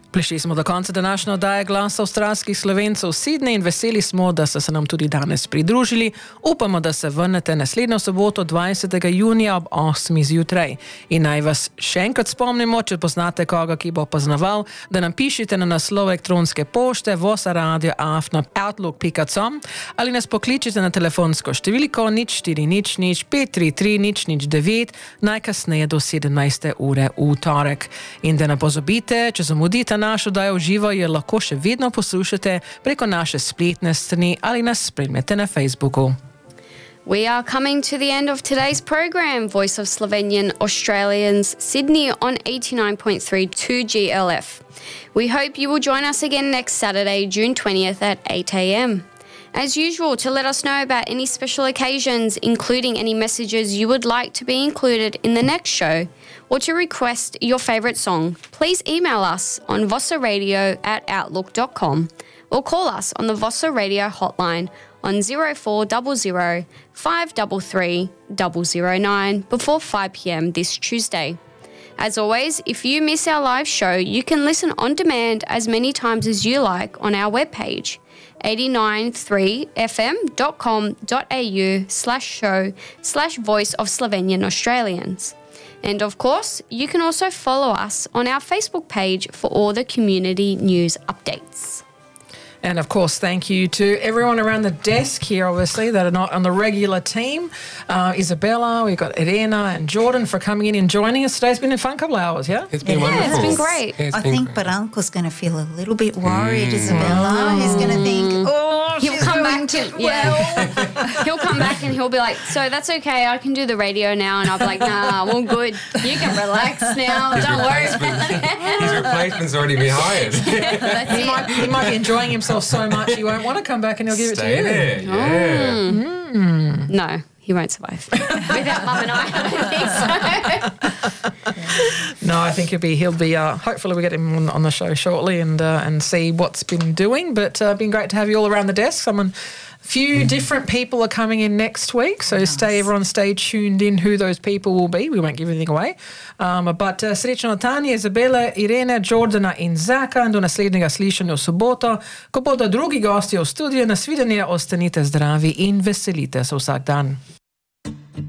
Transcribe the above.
Prišli smo do konca današnje oddaje Glasa avstralskih Slovencev v Sydney in veseli smo, da ste se nam tudi danes pridružili. Upamo, da se vrnete naslednjo soboto 20. junija ob 8. zjutraj. In naj vas še enkrat spomnimo, če poznate koga, ki bo poznaval, da nam pišite na naslov elektronske pošte vossaradio@outlook.com ali nas pokličite na telefonsko številko 0400 533 009 najkasneje do 17. ure v torek. In da ne pozabite, če zamudite našo oddajo v živo, je lahko še vedno poslušate preko naše spletne strani ali nas spremljate na Facebooku. We are coming to the end of today's program, Voice of Slovenian Australians, Sydney on 89.3 2GLF. We hope you will join us again next Saturday, June 20th at 8 a.m. As usual, to let us know about any special occasions, including any messages you would like to be included in the next show, or to request your favourite song, please email us on vossaradio@outlook.com or call us on the Vossa Radio hotline on 0400 533 009 before 5 p.m. this Tuesday. As always, if you miss our live show, you can listen on demand as many times as you like on our webpage, 893fm.com.au/show/Voice of Slovenian Australians. And of course, you can also follow us on our Facebook page for all the community news updates. And of course, thank you to everyone around the desk here, obviously, that are not on the regular team. Isabella, we've got Irena and Jordan for coming in and joining us. Today's been a fun couple of hours, yeah? It's been wonderful. It's been great. Yeah, I think Baranko's going to feel a little bit worried, Isabella. He's going to think, He'll come back to he'll come back and he'll be like, so that's okay, I can do the radio now. And I'll be like, nah, all good. You can relax now. Don't worry about it. His replacement's already been hired. He might be enjoying himself so much he won't want to come back and he'll give it to you. There, yeah. No, he won't survive. Without Mum and I don't think so. No, I think he'll be hopefully we'll get him on the show shortly and see what's been doing. But been great to have you all around the desk. A few different people are coming in next week, so everyone stay tuned in who those people will be. We won't give anything away. But srečno Tanja, Izabela, Irene, Jordana in Zaka do naslednjega slišanja v soboto, ko bodo drugi gostje v studiu. Nasvidenje, ostanite zdravi in veselite se vsak dan.